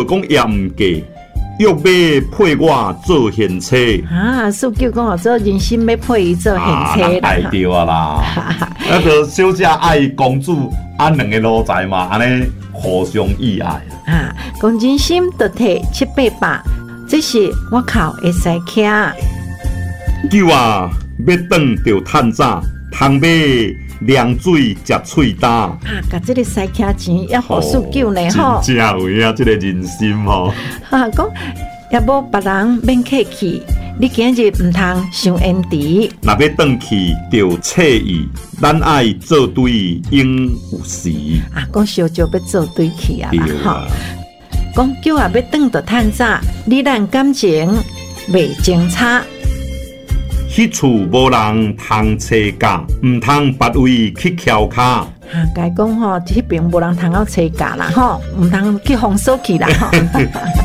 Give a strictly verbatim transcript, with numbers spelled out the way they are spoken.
叫讲也毋过，欲要配我做贤妻。 啊，诉求讲哦，做人心要配伊做贤妻啦。 爱着啊啦，那个小姐爱公主，啊两个奴才嘛，安尼互相意爱啊。 啊，讲人心得摕七八百，这是我靠会使徛。 酒啊，要转着趁早，通买凉水食喙焦。 啊，甲这个使徛钱要互诉求呢吼。 真正有影，这个人心吼。 啊，讲也无别人免客气，你今日唔通伤冤迟。 若要转去，就惬意，咱爱做对应有时。 啊，讲烧酒要做对去啊啦吼。 啊讲酒啊要转着趁早，你咱感情袂精差。 迄厝无人通找假，毋通别位去翘脚。 啊，该讲吼，迄边无人通到找假啦吼，毋通去封锁去啦吼。